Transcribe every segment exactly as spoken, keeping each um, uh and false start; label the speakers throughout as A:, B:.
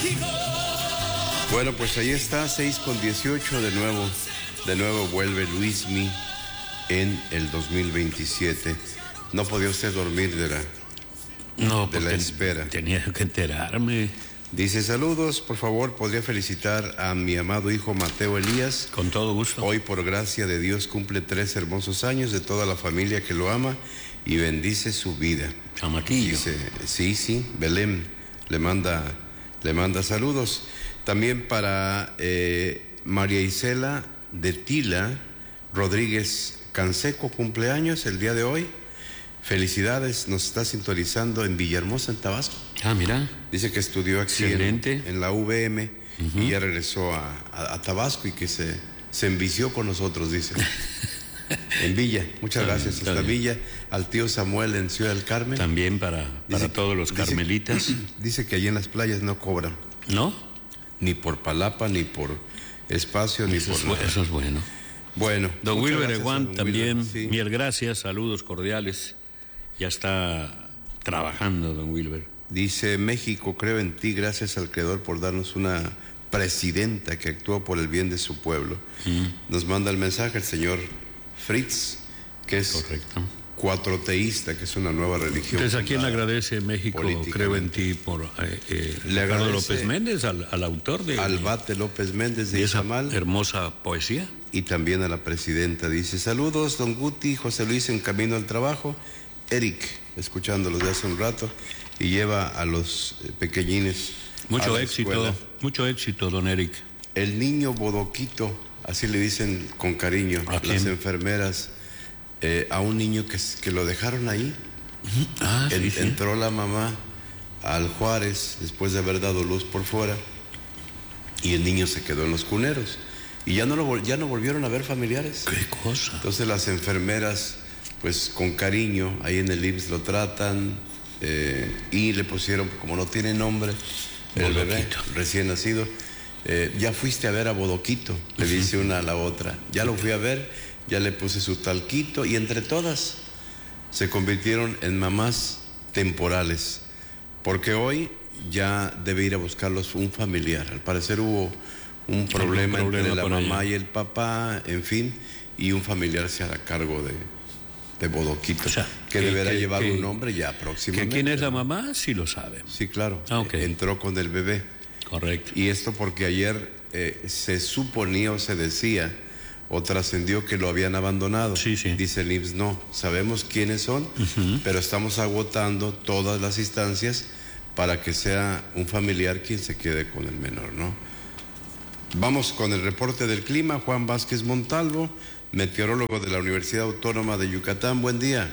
A: Bueno, pues ahí está, seis con dieciocho, de nuevo, de nuevo vuelve Luismi en el dos mil veintisiete. No podía usted dormir de la,
B: no,
A: de la espera.
B: Tenía que enterarme.
A: Dice, saludos, por favor, podría felicitar a mi amado hijo Mateo Elías.
B: Con todo gusto.
A: Hoy, por gracia de Dios, cumple tres hermosos años, de toda la familia que lo ama y bendice su vida.
B: Chamaquillo.
A: Dice, sí, sí, Belén le manda, le manda saludos. También para eh, María Isela de Tila Rodríguez Canseco, cumpleaños el día de hoy. Felicidades, nos está sintonizando en Villahermosa, en Tabasco.
B: Ah, mira.
A: Dice que estudió aquí en, en la U V M uh-huh. y ya regresó a, a, a Tabasco y que se, se envició con nosotros, dice. En Villa, muchas está gracias. Bien, hasta bien. Villa, al tío Samuel en Ciudad del Carmen.
B: También para, para dice, todos los carmelitas.
A: Dice, dice que allí en las playas no cobran.
B: ¿No?
A: Ni por palapa, ni por espacio,
B: eso
A: ni por
B: es,
A: nada.
B: Eso es bueno.
A: Bueno.
B: Don Wilber Eguán también,
A: Wilber, sí.
B: Mil gracias, saludos cordiales. Ya está trabajando, don Wilber.
A: Dice, México, creo en ti, gracias al Creador por darnos una presidenta que actúa por el bien de su pueblo. Mm. Nos manda el mensaje el señor Fritz, que es
B: correcto.
A: Cuatroteísta, que es una nueva religión.
B: Entonces, ¿a quién agradece México, creo en ti, por eh, eh,
A: Le
B: Ricardo López Méndez, al, al autor de...
A: Al Bate López Méndez de,
B: de esa
A: Izamal,
B: hermosa poesía.
A: Y también a la presidenta. Dice, saludos, don Guti, José Luis en camino al trabajo. Eric, escuchándolos de hace un rato, y lleva a los pequeñines.
B: Mucho éxito, escuela. mucho éxito, don Eric.
A: El niño Bodoquito, así le dicen con cariño las enfermeras, eh, a un niño que, que lo dejaron ahí.
B: Ah,
A: en,
B: sí, sí.
A: Entró la mamá al Juárez después de haber dado luz por fuera, y el niño se quedó en los cuneros. Y ya no, lo, ya no volvieron a ver familiares.
B: ¿Qué cosa?
A: Entonces las enfermeras, pues con cariño, ahí en el I M S S lo tratan eh, y le pusieron, como no tiene nombre, el
B: Bodoquito.
A: bebé recién nacido. Eh, ya fuiste a ver a Bodoquito, le uh-huh. dice una a la otra. Ya lo fui a ver, ya le puse su talquito, y entre todas se convirtieron en mamás temporales, porque hoy ya debe ir a buscarlos un familiar. Al parecer hubo un problema, problema entre la mamá allá y el papá, en fin, y un familiar se hará cargo de, de Bodoquito, o sea, que, que deberá que, llevar que, un nombre ya próximamente.
B: ¿Que quién es la mamá? Sí lo sabe.
A: Sí, claro.
B: Ah, okay.
A: Entró con el bebé.
B: Correcto.
A: Y esto porque ayer eh, se suponía o se decía o trascendió que lo habían abandonado.
B: Sí, sí.
A: Dice el I M S S, no, sabemos quiénes son, uh-huh. pero estamos agotando todas las instancias para que sea un familiar quien se quede con el menor, ¿no? Vamos con el reporte del clima. Juan Vázquez Montalvo, meteorólogo de la Universidad Autónoma de Yucatán. Buen día.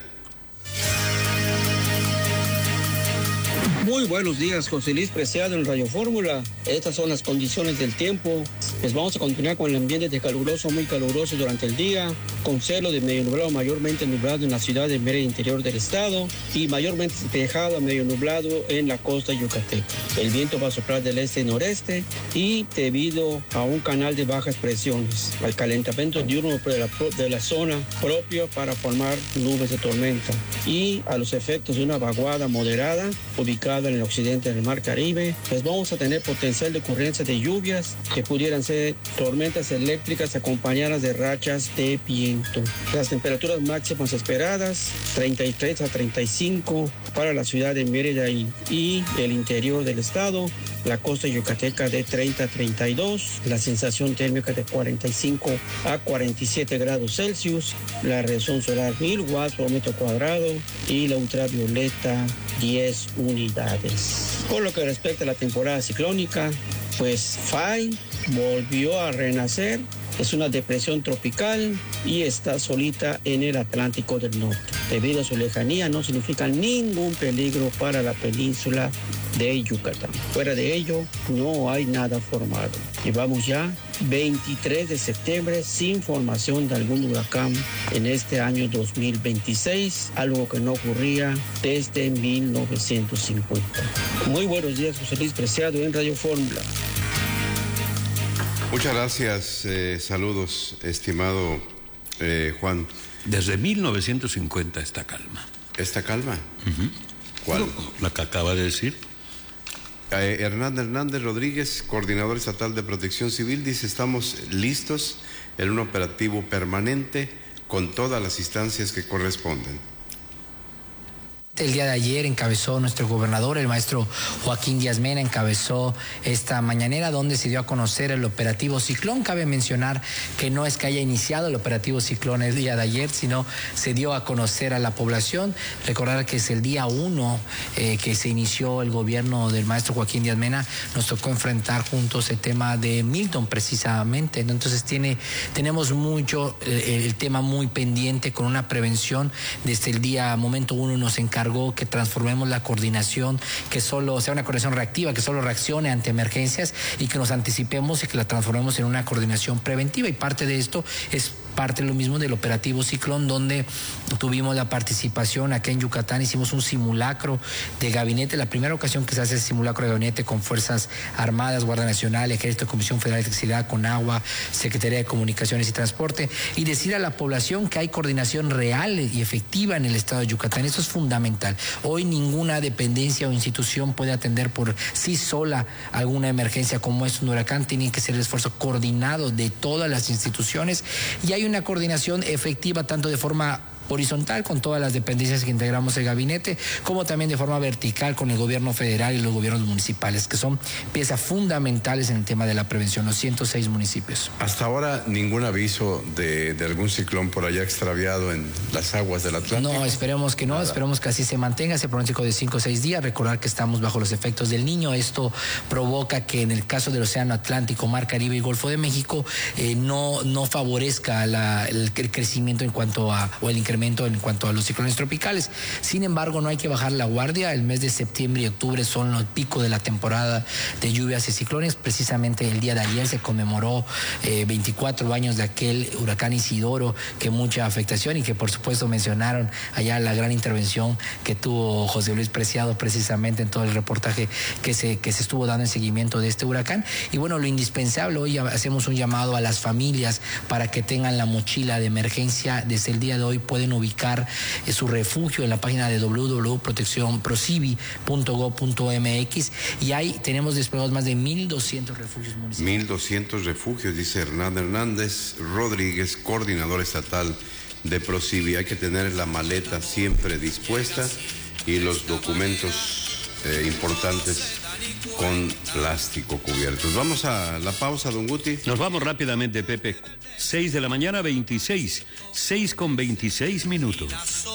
C: Muy buenos días, José Luis Preciado en Radio Fórmula. Estas son las condiciones del tiempo. Pues vamos a continuar con el ambiente de caluroso, muy caluroso durante el día, con cielo de medio nublado, mayormente nublado en la ciudad de Mérida, interior del estado, y mayormente despejado a medio nublado en la costa yucateca. El viento va a soplar del este-noreste y debido a un canal de bajas presiones, al calentamiento diurno de la, de la zona propio para formar nubes de tormenta y a los efectos de una vaguada moderada ubicada en el occidente del Mar Caribe, pues vamos a tener potencial de ocurrencia de lluvias que pudieran ser tormentas eléctricas acompañadas de rachas de viento. Las temperaturas máximas esperadas, treinta y tres a treinta y cinco para la ciudad de Mérida y, y el interior del estado, la costa yucateca de treinta a treinta y dos, la sensación térmica de cuarenta y cinco a cuarenta y siete grados Celsius, la radiación solar mil watts por metro cuadrado y la ultravioleta diez unidades. Por lo que respecta a la temporada ciclónica, pues Fay volvió a renacer. Es una depresión tropical y está solita en el Atlántico del Norte. Debido a su lejanía, no significa ningún peligro para la península de Yucatán. Fuera de ello, no hay nada formado. Llevamos ya veintitrés de septiembre sin formación de algún huracán en este año dos mil veintiséis, algo que no ocurría desde mil novecientos cincuenta. Muy buenos días, José Luis Preciado en Radio Fórmula.
A: Muchas gracias, eh, saludos, estimado eh, Juan.
B: Desde mil novecientos cincuenta esta calma.
A: ¿Esta calma?
B: Uh-huh.
A: ¿Cuál?
B: La que acaba de decir.
A: Eh, Hernán Hernández Rodríguez, coordinador estatal de Protección Civil, dice: estamos listos en un operativo permanente con todas las instancias que corresponden.
D: El día de ayer encabezó nuestro gobernador, el maestro Joaquín Díaz Mena, encabezó esta mañanera donde se dio a conocer el operativo Ciclón. Cabe mencionar que no es que haya iniciado el operativo Ciclón el día de ayer, sino se dio a conocer a la población. Recordar que es el día uno eh, que se inició el gobierno del maestro Joaquín Díaz Mena. Nos tocó enfrentar juntos el tema de Milton precisamente. Entonces tiene, tenemos mucho eh, el tema muy pendiente con una prevención. Desde el día momento uno nos encargamos que transformemos la coordinación, que solo sea una coordinación reactiva, que solo reaccione ante emergencias y que nos anticipemos y que la transformemos en una coordinación preventiva. Y parte de esto es parte de lo mismo del operativo Ciclón, donde tuvimos la participación acá en Yucatán, hicimos un simulacro de gabinete, la primera ocasión que se hace ese simulacro de gabinete con Fuerzas Armadas, Guardia Nacional, Ejército, Comisión Federal de Electricidad, Conagua, Secretaría de Comunicaciones y Transporte, y decir a la población que hay coordinación real y efectiva en el estado de Yucatán. Eso es fundamental. Hoy ninguna dependencia o institución puede atender por sí sola alguna emergencia como es un huracán. Tiene que ser el esfuerzo coordinado de todas las instituciones, y hay una coordinación efectiva tanto de forma horizontal con todas las dependencias que integramos el gabinete, como también de forma vertical con el gobierno federal y los gobiernos municipales, que son piezas fundamentales en el tema de la prevención, los ciento seis municipios.
A: Hasta ahora ningún aviso de, de algún ciclón por allá extraviado en las aguas del Atlántico.
D: No, esperemos que no, Nada. esperemos que así se mantenga ese pronóstico de cinco o seis días. Recordar que estamos bajo los efectos del Niño. Esto provoca que en el caso del Océano Atlántico, Mar Caribe y Golfo de México eh, no, no favorezca la, el, el crecimiento en cuanto a, o el incremento en cuanto a los ciclones tropicales. Sin embargo, no hay que bajar la guardia. El mes de septiembre y octubre son los picos de la temporada de lluvias y ciclones. Precisamente el día de ayer se conmemoró eh, veinticuatro años de aquel huracán Isidoro, que mucha afectación, y que por supuesto mencionaron allá la gran intervención que tuvo José Luis Preciado precisamente en todo el reportaje que se, que se estuvo dando en seguimiento de este huracán. Y bueno, lo indispensable, hoy hacemos un llamado a las familias para que tengan la mochila de emergencia. Desde el día de hoy pueden ubicar eh, su refugio en la página de doble u doble u doble u punto protección procivi punto gob punto eme equis, y ahí tenemos desplegados más de mil doscientos refugios municipales.
A: mil doscientos refugios, dice Hernán Hernández Rodríguez, coordinador estatal de Procivi. Hay que tener la maleta siempre dispuesta y los documentos eh, importantes con plástico cubiertos. Vamos a la pausa, don Guti.
B: Nos vamos rápidamente, Pepe. seis de la mañana, veintiséis. seis con veintiséis minutos.